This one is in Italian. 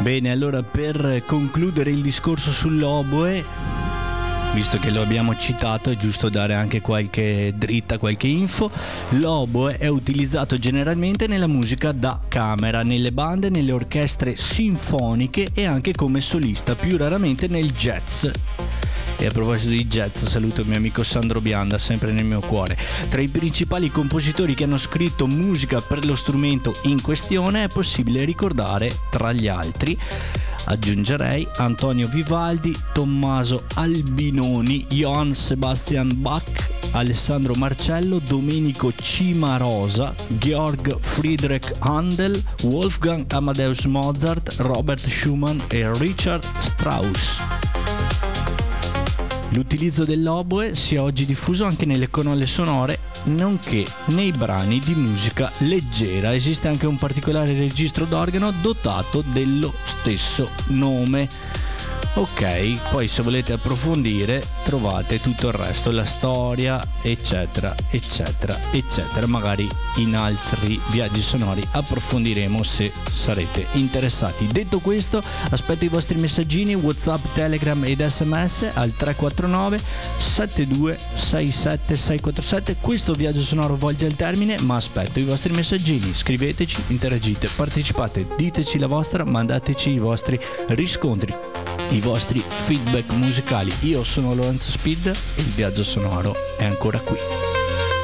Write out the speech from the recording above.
Bene, allora per concludere il discorso sull'oboe, visto che lo abbiamo citato, è giusto dare anche qualche dritta, qualche info. L'oboe è utilizzato generalmente nella musica da camera, nelle bande, nelle orchestre sinfoniche e anche come solista, più raramente nel jazz. E a proposito di jazz, saluto il mio amico Sandro Bianda, sempre nel mio cuore. Tra i principali compositori che hanno scritto musica per lo strumento in questione è possibile ricordare, tra gli altri, aggiungerei Antonio Vivaldi, Tommaso Albinoni, Johann Sebastian Bach, Alessandro Marcello, Domenico Cimarosa, Georg Friedrich Handel, Wolfgang Amadeus Mozart, Robert Schumann e Richard Strauss. L'utilizzo dell'oboe si è oggi diffuso anche nelle colonne sonore, nonché nei brani di musica leggera. Esiste anche un particolare registro d'organo dotato dello stesso nome. Ok, poi se volete approfondire trovate tutto il resto, la storia, eccetera, eccetera, eccetera. Magari in altri viaggi sonori approfondiremo se sarete interessati. Detto questo, aspetto i vostri messaggini WhatsApp, Telegram ed SMS al 349 72 67 647. Questo viaggio sonoro volge al termine, ma aspetto i vostri messaggini. Scriveteci, interagite, partecipate, diteci la vostra, mandateci i vostri riscontri, i vostri feedback musicali. Io sono Lorenzo Speed e il viaggio sonoro è ancora qui.